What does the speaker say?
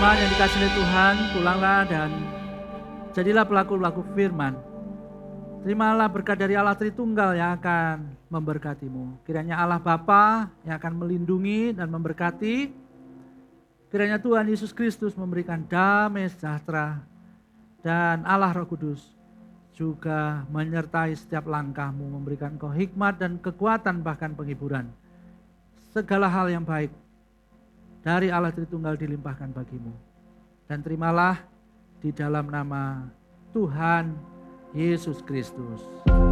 teman-teman yang dikasihi oleh Tuhan, pulanglah dan jadilah pelaku-pelaku firman. Terimalah berkat dari Allah Tritunggal yang akan memberkatimu. Kiranya Allah Bapa yang akan melindungi dan memberkati. Kiranya Tuhan Yesus Kristus memberikan damai sejahtera. Dan Allah Roh Kudus juga menyertai setiap langkahmu, memberikan kau hikmat dan kekuatan bahkan penghiburan. Segala hal yang baik dari Allah Tritunggal dilimpahkan bagimu. Dan terimalah di dalam nama Tuhan Yesus Kristus.